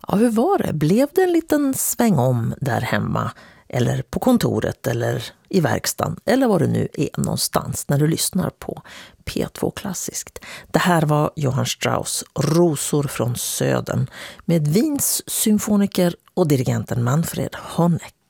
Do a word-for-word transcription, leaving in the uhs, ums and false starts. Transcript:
Ja, hur var det? Blev det en liten sväng om där hemma? Eller på kontoret eller i verkstaden? Eller var du nu är någonstans när du lyssnar på P två Klassiskt? Det här var Johann Strauss Rosor från Södern med Wiens symfoniker och dirigenten Manfred Honeck.